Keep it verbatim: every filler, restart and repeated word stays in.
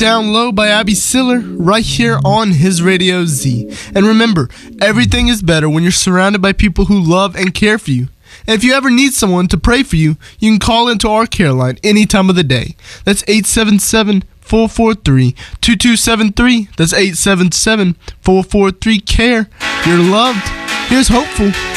Down Low by Abby Siller right here on His Radio Z. And remember, everything is better when you're surrounded by people who love and care for you. And if you ever need someone to pray for you, you can call into our care line any time of the day. That's eight seven seven, four four three, two two seven three. That's eight seven seven, four four three, C A R E. You're loved. Here's hopeful.